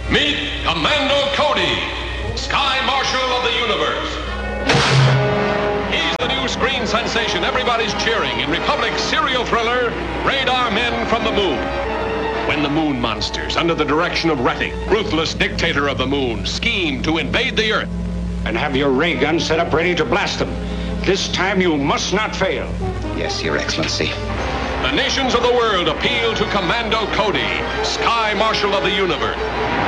Meet Commando Cody, Sky Marshal of the Universe. He's the new screen sensation everybody's cheering in Republic's serial thriller, Radar Men from the Moon. When the Moon Monsters, under the direction of Rettig, ruthless dictator of the moon, scheme to invade the Earth. And have your ray gun set up ready to blast them. This time you must not fail. Yes, Your Excellency. The nations of the world appeal to Commando Cody, Sky Marshal of the Universe.